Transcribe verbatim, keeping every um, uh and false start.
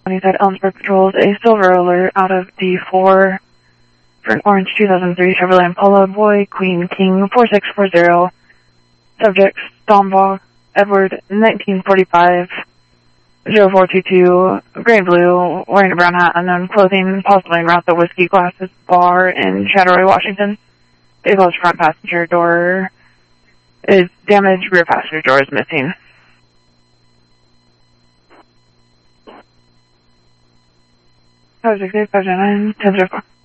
He said Ellensburg patrols a silver alert out of D four for an orange two thousand three Chevrolet Impala, boy, Queen, King, four six four zero. Subject, Stombaugh, Edward, nineteen forty-five, zero four two two, gray and blue, wearing a brown hat, unknown clothing, possibly en route to Whiskey Glasses Bar in Chattaroy, Washington. Vehicle's front passenger door is damaged, rear passenger door is missing. five six eight, five nine nine, ten zero four.